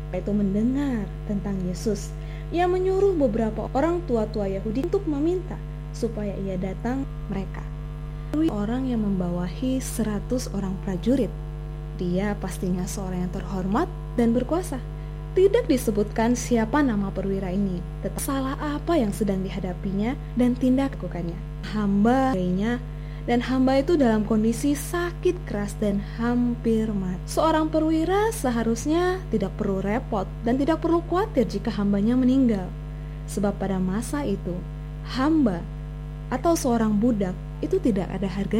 Itu mendengar tentang Yesus. Ia menyuruh beberapa orang tua-tua Yahudi untuk meminta supaya ia datang mereka. Orang yang membawahi 100 orang prajurit. Dia pastinya seorang yang terhormat dan berkuasa. Tidak disebutkan siapa nama perwira ini, tetapi salah apa yang sedang dihadapinya dan tindak lakukannya. Dan hamba itu dalam kondisi sakit keras dan hampir mati. Seorang perwira seharusnya tidak perlu repot dan tidak perlu khawatir jika hambanya meninggal. Sebab pada masa itu, hamba atau seorang budak itu tidak ada harga.